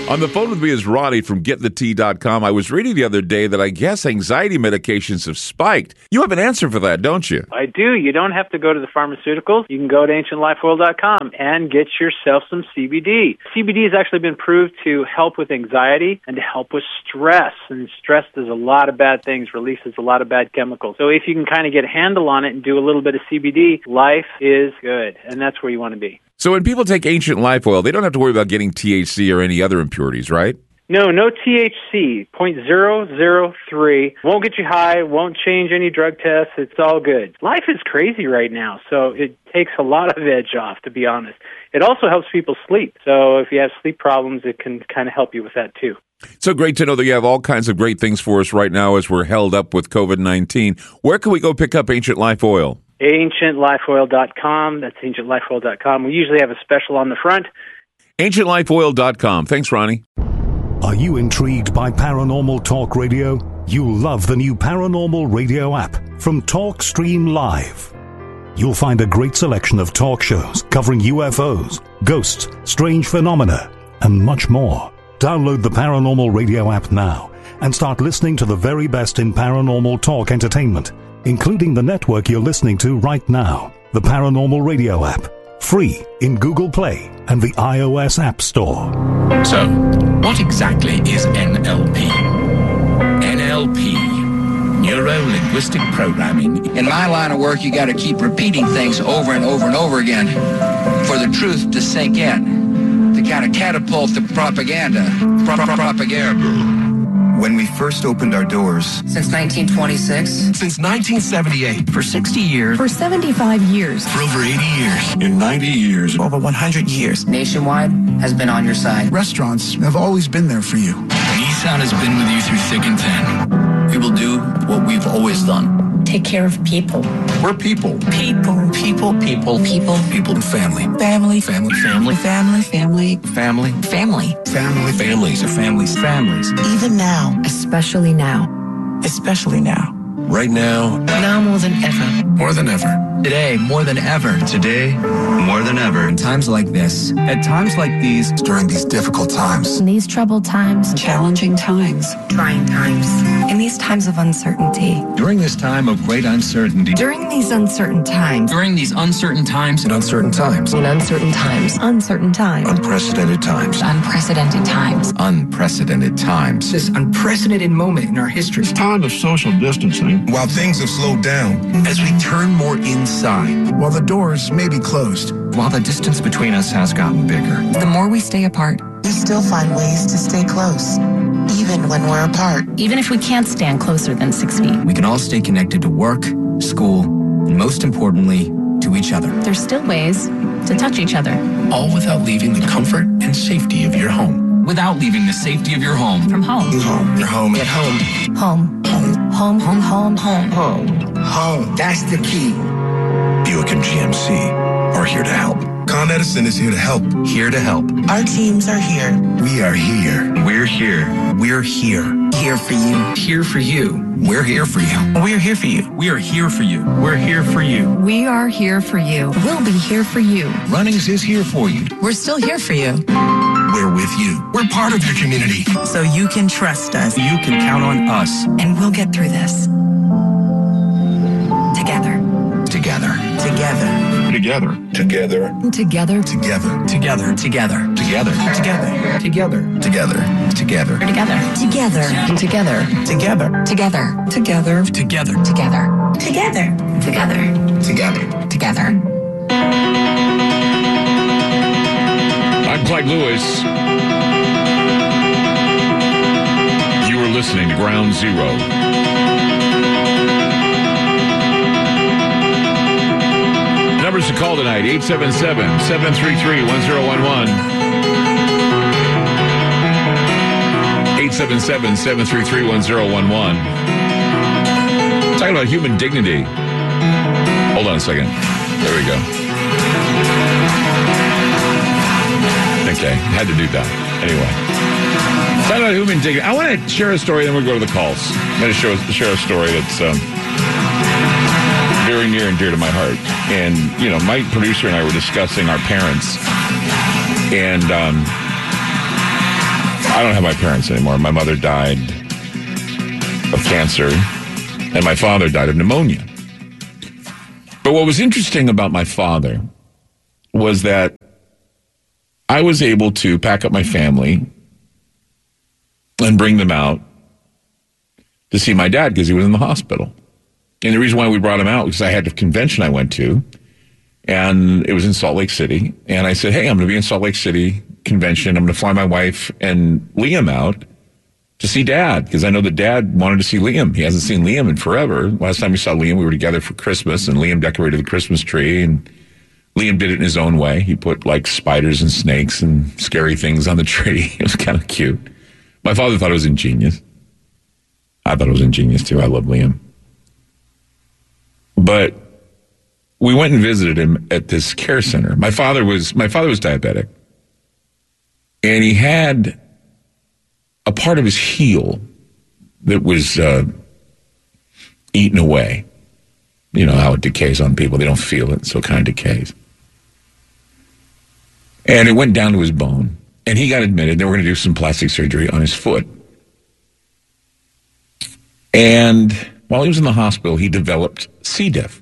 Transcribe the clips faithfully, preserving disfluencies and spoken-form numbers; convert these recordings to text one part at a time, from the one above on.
On the phone with me is Ronnie from get the tea dot com. I was reading the other day that I guess anxiety medications have spiked. You have an answer for that, don't you? I do. You don't have to go to the pharmaceuticals. You can go to ancient life oil dot com and get yourself some C B D. C B D has actually been proved to help with anxiety and to help with stress. And stress does a lot of bad things, releases a lot of bad chemicals. So if you can kind of get a handle on it and do a little bit of C B D, life is good. And that's where you want to be. So when people take Ancient Life Oil, they don't have to worry about getting T H C or any other impurities, right? No, no T H C, zero point zero zero three. Won't get you high, won't change any drug tests. It's all good. Life is crazy right now, so it takes a lot of edge off, to be honest. It also helps people sleep. So if you have sleep problems, it can kind of help you with that, too. So great to know that you have all kinds of great things for us right now as we're held up with COVID nineteen. Where can we go pick up Ancient Life Oil? ancient life oil dot com. That's ancient life oil dot com. We usually have a special on the front. ancient life oil dot com. Thanks, Ronnie. Are you intrigued by Paranormal Talk Radio? You'll love the new Paranormal Radio app from TalkStream Live. You'll find a great selection of talk shows covering U F Os, ghosts, strange phenomena, and much more. Download the Paranormal Radio app now and start listening to the very best in paranormal talk entertainment, including the network you're listening to right now, the Paranormal Radio app, free in Google Play and the iOS App Store. So, what exactly is N L P? N L P, Neuro-Linguistic Programming. In my line of work, you got to keep repeating things over and over and over again for the truth to sink in, to kind of catapult the propaganda. Pro- pro- propaganda. When we first opened our doors. Since nineteen twenty-six. Since nineteen seventy-eight. For sixty years. For seventy-five years. For over eighty years. In ninety years. Over one hundred years. Nationwide has been on your side. Restaurants have always been there for you. Nissan has been with you through thick and thin. We will do what we've always done. Take care of people. We're people. People. People. People. People. People and family. Family. Family. Family. Family. Family. Family. Family. Family. Families are families. Families. Even now. Especially now. Especially now. Right now. Now more than ever. More than ever. Today, more than ever. Today, more than ever. In times like this. At times like these. During these difficult times. In these troubled times. Challenging times. Trying times. In these times of uncertainty. During this time of great uncertainty. During these uncertain times. During these uncertain times. In uncertain times. In uncertain times. Uncertain times. Unprecedented times. Unprecedented times. Unprecedented times. This unprecedented moment in our history. This time of social distancing. While things have slowed down. As we turn more inside. While the doors may be closed. While the distance between us has gotten bigger. The more we stay apart, we still find ways to stay close, even when we're apart. Even if we can't stand closer than six feet. We can all stay connected to work, school, and most importantly, to each other. There's still ways to touch each other. All without leaving the comfort and safety of your home. Without leaving the safety of your home. From home. Your home. Your home. At home. Home. Home. Home, home, home, home. Home. Home. That's the key. Buick and G M C are here to help. Con Edison is here to help. Here to help. Our teams are here. We are here. We're here. We're here. Here for you. Here for you. We're here for you. We're here for you. We are here for you. We're here for you. we are here for you. We'll be here for you. Runnings is here for you. We're still here for you. We're with you. We're part of your community. So you can trust us. You can count on us. And we'll get through this. Together. Together. Together. Together. Together. Together. Together. Together. Together. Together. Together. Together. Together. Together. We're together. Together. Together. Together. Together. Together. Together. Together. Together. Together. Together. Together. I'm Clyde Lewis. You are listening to Ground Zero. Numbers to call tonight, eight seven seven, seven three three, one zero one one. eight seven seven, seven three three, one zero one one. Talking about human dignity. Hold on a second. There we go. Okay, had to do that. Anyway. Talking about human dignity. I want to share a story, then we'll go to the calls. I'm going to show, share a story that's um, very near and dear to my heart. And, you know, my producer and I were discussing our parents. And um, I don't have my parents anymore. My mother died of cancer, and my father died of pneumonia. But what was interesting about my father was that I was able to pack up my family and bring them out to see my dad because he was in the hospital. And the reason why we brought him out was I had a convention I went to, and it was in Salt Lake City. And I said, hey, I'm going to be in Salt Lake City convention. I'm going to fly my wife and Liam out to see Dad, because I know that Dad wanted to see Liam. He hasn't seen Liam in forever. Last time we saw Liam, we were together for Christmas, and Liam decorated the Christmas tree, and Liam did it in his own way. He put, like, spiders and snakes and scary things on the tree. It was kind of cute. My father thought it was ingenious. I thought it was ingenious, too. I love Liam. But we went and visited him at this care center. My father was my father was diabetic, and he had a part of his heel that was uh, eaten away. You know how it decays on people. They don't feel it, so it kind of decays. And it went down to his bone. And he got admitted. They were going to do some plastic surgery on his foot. And while he was in the hospital, he developed C. diff.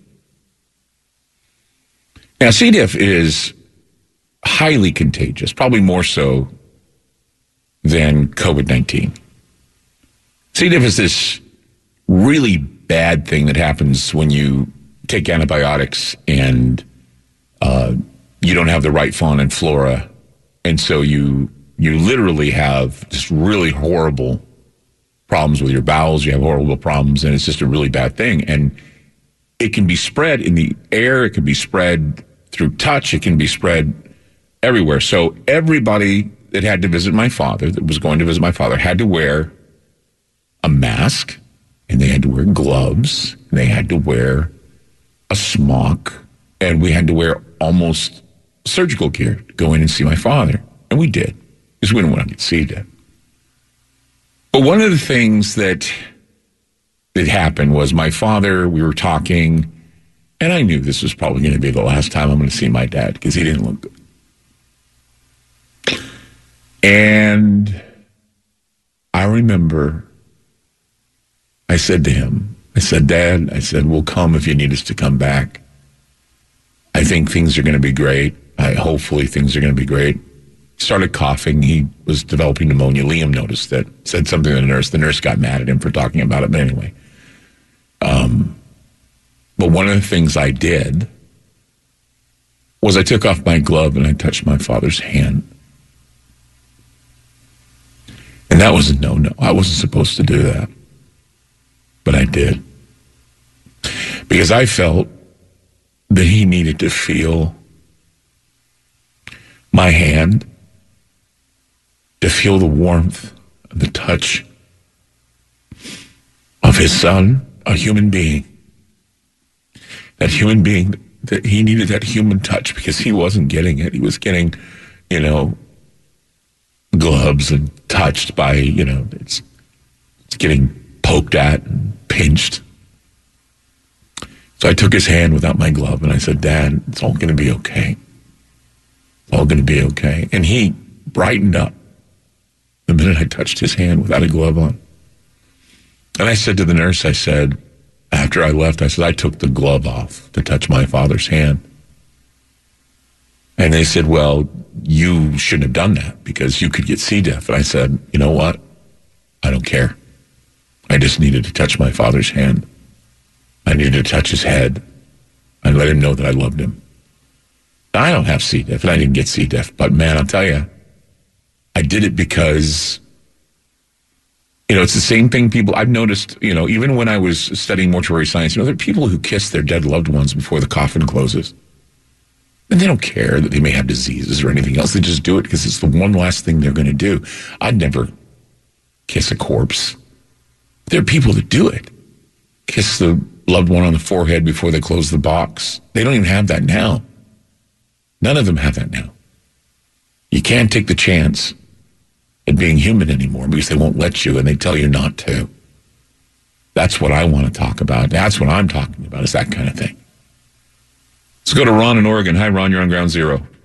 Now, C. diff is highly contagious, probably more so than COVID nineteen. C. diff is this really bad thing that happens when you take antibiotics and uh, you don't have the right fauna and flora, and so you you literally have just really horrible problems with your bowels. You have horrible problems, and it's just a really bad thing. And it can be spread in the air. It can be spread through touch. It can be spread everywhere. So everybody that had to visit my father, that was going to visit my father, had to wear a mask, and they had to wear gloves, and they had to wear a smock, and we had to wear almost surgical gear to go in and see my father. And we did, because we didn't want to get C. diff. But one of the things that that happened was my father, we were talking, and I knew this was probably going to be the last time I'm going to see my dad, because he didn't look good. And I remember I said to him, I said, Dad, I said, we'll come if you need us to come back. I think things are going to be great. I, hopefully things are going to be great. He started coughing. He was developing pneumonia. Liam noticed that, said something to the nurse. The nurse got mad at him for talking about it. But anyway, um, but one of the things I did was I took off my glove and I touched my father's hand. And that was a no-no. I wasn't supposed to do that. But I did. Because I felt that he needed to feel my hand, to feel the warmth, the touch of his son, a human being. That human being, that he needed that human touch because he wasn't getting it. He was getting, you know, gloves and touched by, you know, it's, it's getting poked at and pinched. So I took his hand without my glove and I said, Dad, it's all going to be okay. It's all going to be okay. And he brightened up the minute I touched his hand without a glove on. And I said to the nurse, I said, after I left, I said, I took the glove off to touch my father's hand. And they said, well, you shouldn't have done that because you could get C. diff. And I said, you know what? I don't care. I just needed to touch my father's hand. I needed to touch his head and let him know that I loved him. I don't have C. diff, and I didn't get C. diff. But, man, I'll tell you, I did it because, you know, it's the same thing people, I've noticed, you know, even when I was studying mortuary science, you know, there are people who kiss their dead loved ones before the coffin closes. And they don't care that they may have diseases or anything else. They just do it because it's the one last thing they're going to do. I'd never kiss a corpse. There are people that do it. Kiss the loved one on the forehead before they close the box. They don't even have that now. None of them have that now. You can't take the chance at being human anymore because they won't let you and they tell you not to. That's what I want to talk about. That's what I'm talking about, is that kind of thing. Let's go to Ron in Oregon. Hi, Ron. You're on Ground Zero.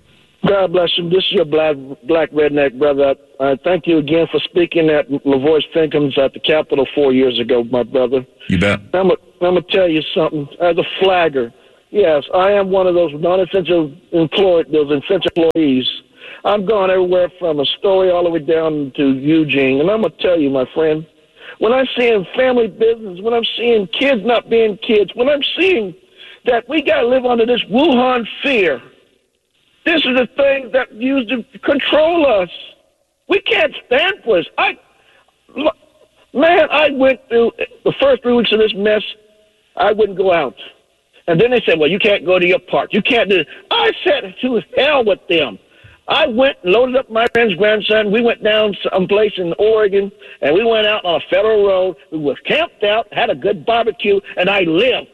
God bless you. This is your black black redneck brother. Uh, thank you again for speaking at LaVoy Finkham's at the Capitol four years ago, my brother. You bet. I'm going to tell you something. As a flagger, yes, I am one of those non-essential employed, those essential employees. I'm gone everywhere from Astoria all the way down to Eugene. And I'm going to tell you, my friend, when I'm seeing family business, when I'm seeing kids not being kids, when I'm seeing that we got to live under this Wuhan fear, this is the thing that used to control us. We can't stand for this. I, man, I went through the first three weeks of this mess. I wouldn't go out. And then they said, well, you can't go to your park. You can't do it. I said, to hell with them. I went and loaded up my friend's grandson. We went down someplace in Oregon, and we went out on a federal road. We were camped out, had a good barbecue, and I lived.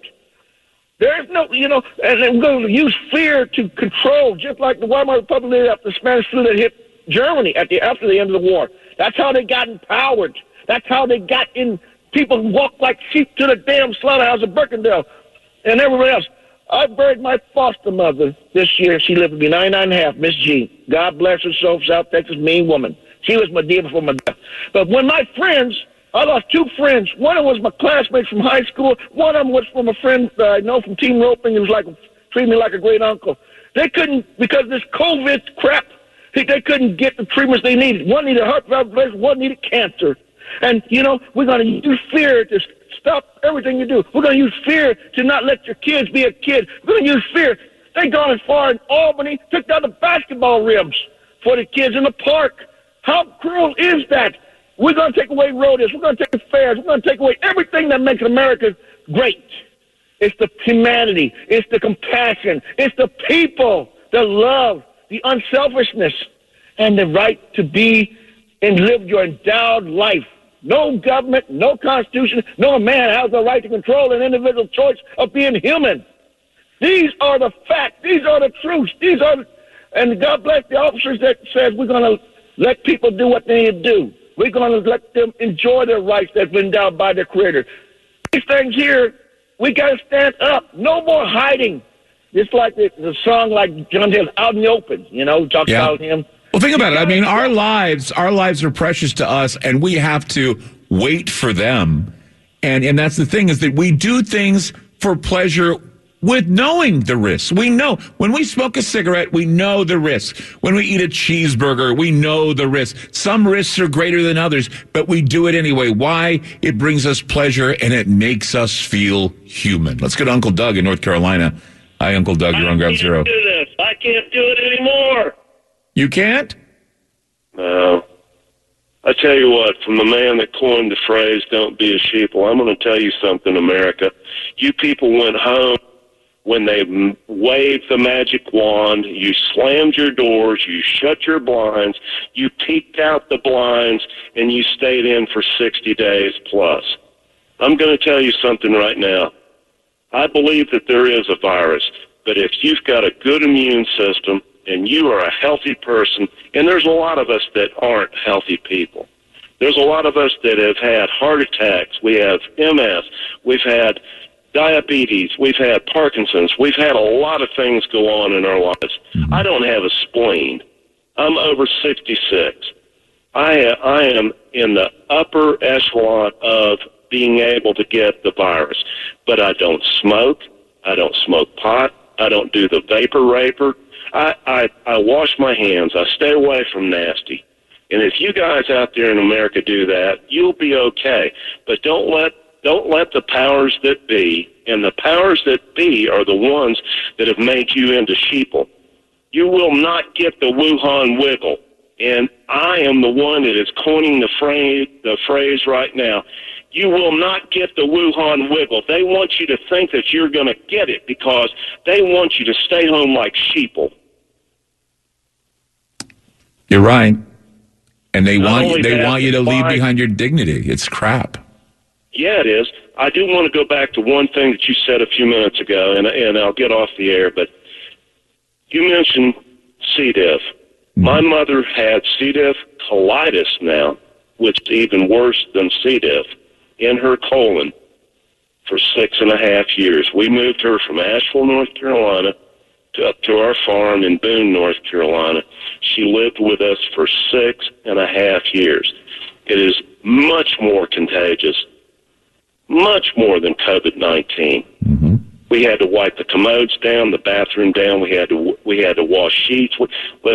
There's no, you know, and we're going to use fear to control, just like the Weimar Republic did after the Spanish flu that hit Germany at the after the end of the war. That's how they got empowered. That's how they got in. People walked like sheep to the damn slaughterhouse of Birkendale and everywhere else. I buried my foster mother this year. She lived to be ninety-nine and a half, Miss G. God bless her soul, South Texas, mean woman. She was my dear before my death. But when my friends, I lost two friends. One of them was my classmate from high school. One of them was from a friend that I know from team roping. He was like, treated me like a great uncle. They couldn't, because of this COVID crap, they couldn't get the treatments they needed. One needed heart valve replacement, one needed cancer. And, you know, we're going to use fear to stop everything you do. We're going to use fear to not let your kids be a kid. We're going to use fear. They gone as far in Albany, took down the basketball rims for the kids in the park. How cruel is that? We're going to take away rodeos. We're going to take the fairs. We're going to take away everything that makes America great. It's the humanity. It's the compassion. It's the people, the love, the unselfishness, and the right to be and live your endowed life. No government, no constitution, no man has the right to control an individual choice of being human. These are the facts. These are the truths. These are, the, and God bless the officers that says we're going to let people do what they need to do. We're going to let them enjoy their rights that have been endowed by their Creator. These things here, we got to stand up. No more hiding. Just like the, the song like John Hill, Out in the Open, you know, talks yeah. about him. Well, think about it. I mean, our lives, our lives are precious to us, and we have to wait for them. And and that's the thing, is that we do things for pleasure with knowing the risks. We know when we smoke a cigarette, we know the risks. When we eat a cheeseburger, we know the risks. Some risks are greater than others, but we do it anyway. Why? It brings us pleasure, and it makes us feel human. Let's go to Uncle Doug in North Carolina. Hi, Uncle Doug. You're on Ground Zero. I can't do this. I can't do it anymore. You can't? No. I tell you what, from the man that coined the phrase, don't be a sheeple, I'm going to tell you something, America. You people went home when they waved the magic wand. You slammed your doors, you shut your blinds, you peeked out the blinds, and you stayed in for sixty days plus. I'm going to tell you something right now. I believe that there is a virus, but if you've got a good immune system and you are a healthy person, and there's a lot of us that aren't healthy people. There's a lot of us that have had heart attacks. We have M S. We've had diabetes. We've had Parkinson's. We've had a lot of things go on in our lives. Mm-hmm. I don't have a spleen. I'm over sixty-six. I, I am in the upper echelon of being able to get the virus. But I don't smoke. I don't smoke pot. I don't do the vapor raper. I, I, I wash my hands. I stay away from nasty. And if you guys out there in America do that, you'll be okay. But don't let don't let the powers that be, and the powers that be are the ones that have made you into sheeple. You will not get the Wuhan wiggle. And I am the one that is coining the phrase, the phrase right now. You will not get the Wuhan wiggle. They want you to think that you're going to get it because they want you to stay home like sheeple. You're right. And they Not want they that, want you to leave by, behind your dignity. It's crap. Yeah, it is. I do want to go back to one thing that you said a few minutes ago, and and I'll get off the air, but you mentioned C. diff. Mm-hmm. My mother had C. diff colitis now, which is even worse than C. diff, in her colon for six and a half years. We moved her from Asheville, North Carolina, to, up to our farm in Boone, North Carolina. She lived with us for six and a half years. It is much more contagious, much more than COVID nineteen. Mm-hmm. We had to wipe the commodes down, the bathroom down. We had to we had to wash sheets.